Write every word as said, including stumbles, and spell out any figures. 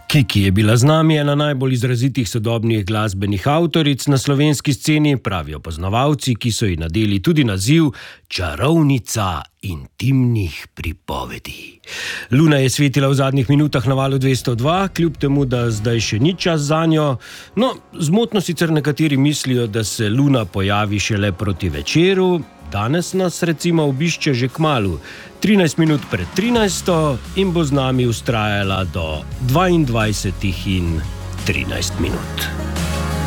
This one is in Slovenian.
Kiki je bila z nami ena najbolj izrazitih sodobnih glasbenih avtoric na slovenski sceni, pravijo poznavalci, ki so ji nadeli tudi naziv čarovnica intimnih pripovedi. Luna je svetila v zadnjih minutah na Valu dvesto dva, kljub temu, da zdaj še ni čas zanjo. No, zmotno sicer nekateri mislijo, da se Luna pojavi šele proti večeru. Danes nas recimo obišče že kmalu, trinajst minut pred trinajsto in bo z nami vztrajala do dvaindvajsetih in trinajst minut.